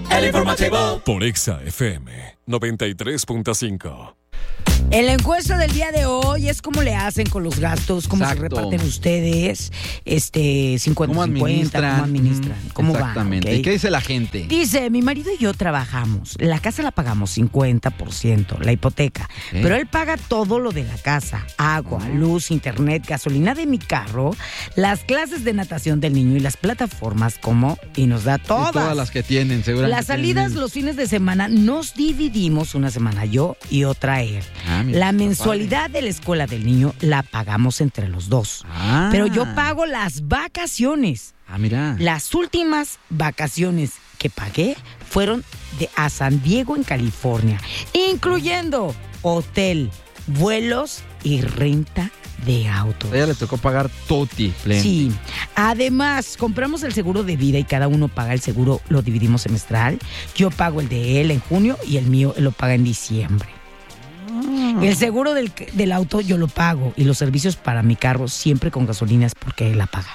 El informativo por Exa FM 93.5. En la encuesta del día de hoy es cómo le hacen con los gastos, cómo Exacto. se reparten ustedes, 50-50, cómo administran, cómo Exactamente. van, ¿ok? ¿Y qué dice la gente? Dice, mi marido y yo trabajamos, la casa la pagamos 50%, la hipoteca, pero él paga todo lo de la casa, agua, luz, internet, gasolina de mi carro, las clases de natación del niño y las plataformas y nos da Y todas. todas las que tienen, seguramente. Las salidas tienen. los fines de semana nos dividimos, una semana yo y otra él. Mira, La está mensualidad de la escuela del niño la pagamos entre los dos. Ah. Pero yo pago las vacaciones. Mira. Las últimas vacaciones que pagué fueron a San Diego, en California, incluyendo hotel, vuelos y renta de auto. A ella le tocó pagar Toti. Sí. Además, compramos el seguro de vida y cada uno paga el seguro, lo dividimos semestral. Yo pago el de él en junio y el mío lo paga en diciembre. El seguro del auto yo lo pago y los servicios para mi carro siempre con gasolina es porque él la paga.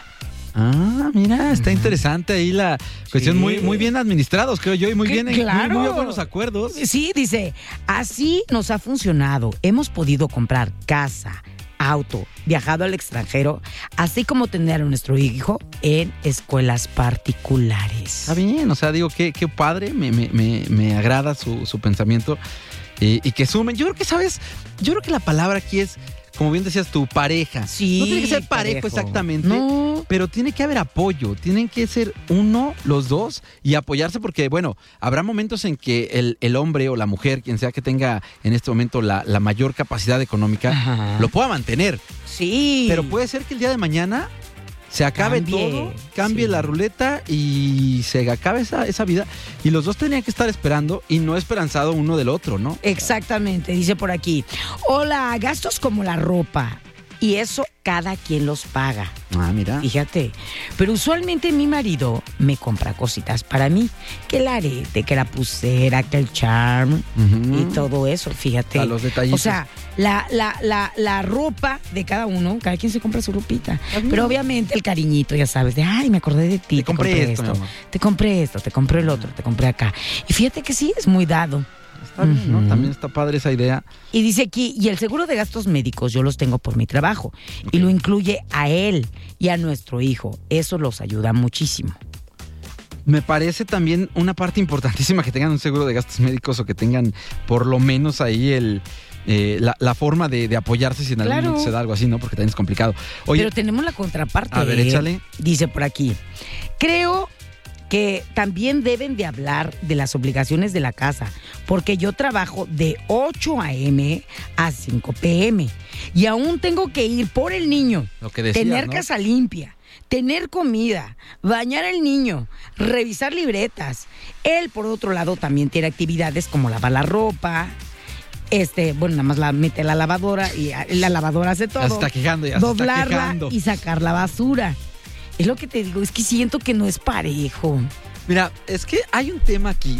Mira, está interesante ahí la cuestión, Sí. muy bien administrados, creo yo, y muy bien, claro. muy buenos acuerdos. Sí, dice, así nos ha funcionado. Hemos podido comprar casa, auto, viajado al extranjero, así como tener a nuestro hijo en escuelas particulares. Está bien, o sea, digo, qué padre, me agrada su pensamiento y que sumen. Yo creo que la palabra aquí es, como bien decías, tu pareja. Sí, no tiene que ser parejo exactamente, no. pero tiene que haber apoyo, tienen que ser uno, los dos, y apoyarse porque, bueno, habrá momentos en que el hombre o la mujer, quien sea que tenga en este momento la mayor capacidad económica, Ajá. lo pueda mantener. Sí. Pero puede ser que el día de mañana se acabe todo, cambie sí. la ruleta y se acabe esa vida. Y los dos tenían que estar esperando y no esperanzado uno del otro, ¿no? Exactamente, dice por aquí. Hola, gastos como la ropa. Y eso cada quien los paga. Mira. Fíjate. Pero usualmente mi marido me compra cositas para mí. Que el arete, que la pulsera, que el charm y todo eso, fíjate. A los detallitos. O sea, la ropa de cada uno, cada quien se compra su ropita. Pero obviamente el cariñito, ya sabes, de ay, me acordé de ti. Te compré esto, mi amor. Te compré esto, te compré el otro, te compré acá. Y fíjate que sí, es muy dado. Está bien, ¿no? También está padre esa idea. Y dice aquí, y el seguro de gastos médicos yo los tengo por mi trabajo. Y lo incluye a él y a nuestro hijo. Eso los ayuda muchísimo. Me parece también una parte importantísima que tengan un seguro de gastos médicos o que tengan por lo menos ahí la forma de apoyarse si en algún momento se da algo así, ¿no? Porque también es complicado. Oye, pero tenemos la contraparte. a ver, échale. Dice por aquí, creo que también deben de hablar de las obligaciones de la casa, porque yo trabajo de 8 a.m. a 5 p.m. y aún tengo que ir por el niño, Lo que decías, tener ¿no? casa limpia, tener comida, bañar al niño, revisar libretas. Él, por otro lado, también tiene actividades como lavar la ropa. Nada más la mete a la lavadora y la lavadora hace todo. Ya se está quejando, ya se está doblarla quejando. y sacar la basura. Es lo que te digo, es que siento que no es parejo. Mira, es que hay un tema aquí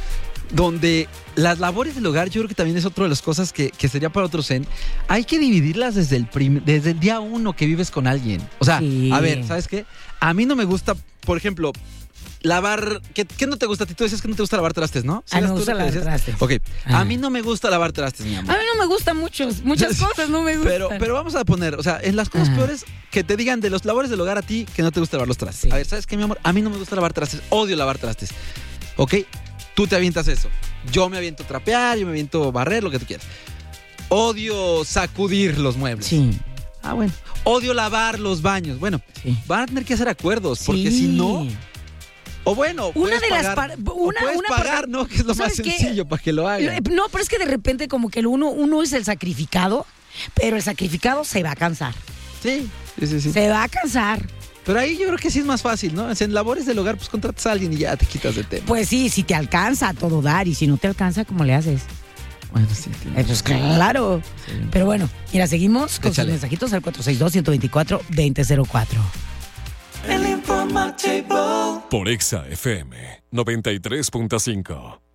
donde las labores del hogar, yo creo que también es otra de las cosas que sería para otro zen. Hay que dividirlas desde el día uno que vives con alguien. O sea, Sí. a ver, ¿sabes qué? A mí no me gusta, por ejemplo, lavar... ¿Qué no te gusta a ti? Tú decías que no te gusta lavar trastes, ¿no? Ah, no ¿Eras me tú gusta la que lavar decías? trastes. Ok, Ah. a mí no me gusta lavar trastes, mi amor. A mí no me gustan muchas cosas, no me gustan. Pero vamos a poner, o sea, en las cosas Ajá. peores que te digan de los labores del hogar a ti que no te gusta lavar los trastes. Sí. A ver, ¿sabes qué, mi amor? A mí no me gusta lavar trastes, odio lavar trastes. ¿Ok? Tú te avientas eso. Yo me aviento trapear, yo me aviento barrer, lo que tú quieras. Odio sacudir los muebles. Sí. Bueno. Odio lavar los baños. Bueno, Sí. van a tener que hacer acuerdos, porque Sí. si no... O bueno, Una puedes de las pagar, par- o puedes una pagar, parte- ¿no? Que es lo más ¿Sabes qué? sencillo para que lo hagan. No, pero es que de repente como que uno es el sacrificado, pero el sacrificado se va a cansar. Sí. Se va a cansar. Pero ahí yo creo que sí es más fácil, ¿no? En labores del hogar, pues contratas a alguien y ya te quitas de tema. Pues sí, si te alcanza a todo dar y si no te alcanza, ¿cómo le haces? Bueno, sí. Pues claro. Sí. Pero bueno, mira, seguimos con Échale. sus mensajitos al 462-124-2004. El informativo Por Exa FM 93.5.